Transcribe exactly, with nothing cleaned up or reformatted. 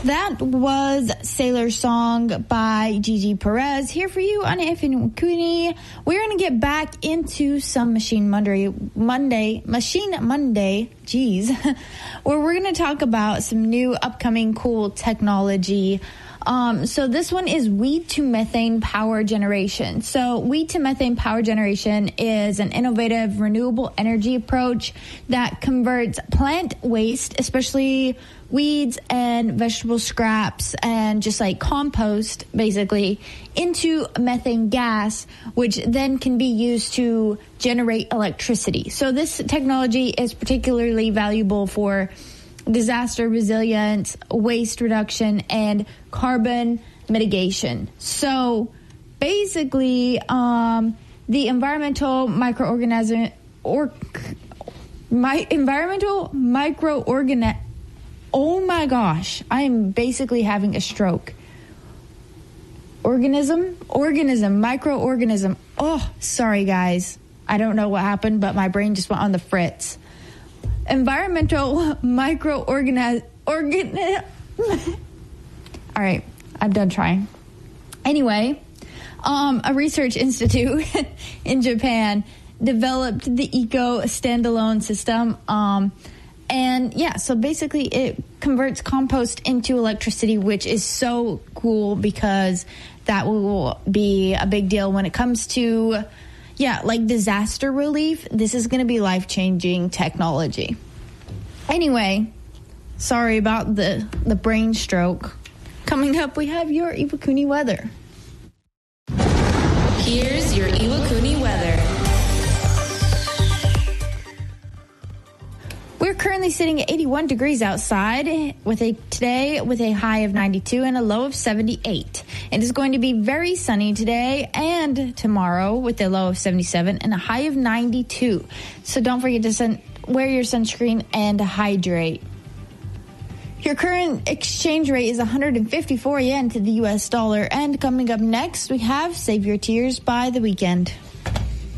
That was Sailor Song by Gigi Perez here for you on Iwakuni. We're going to get back into some Machine Monday, Monday, Machine Monday, geez, where we're going to talk about some new upcoming cool technology. Um, so this one is weed to methane power generation. So weed to methane power generation is an innovative renewable energy approach that converts plant waste, especially weeds and vegetable scraps and just like compost basically, into methane gas, which then can be used to generate electricity. So this technology is particularly valuable for disaster resilience, waste reduction, and carbon mitigation. So basically, um, the environmental microorganism or my environmental microorganism. Oh my gosh, I am basically having a stroke. Organism, organism, microorganism. Oh, sorry guys. I don't know what happened, but my brain just went on the fritz. Environmental microorganism. Organ- All right, I'm done trying. Anyway, um, a research institute in Japan developed the Eco standalone system. Um, and yeah, so basically it converts compost into electricity, which is so cool because that will be a big deal when it comes to Yeah, like disaster relief. This is going to be life-changing technology. Anyway, sorry about the, the brain stroke. Coming up, we have your Iwakuni weather. Here's your Iwakuni weather. We're currently sitting at eighty-one degrees outside with a today with a high of ninety-two and a low of seventy-eight. It is going to be very sunny today and tomorrow with a low of seventy-seven and a high of ninety-two. So don't forget to sun, wear your sunscreen and hydrate. Your current exchange rate is one hundred fifty-four yen to the U S dollar. And coming up next, we have Save Your Tears by The Weeknd.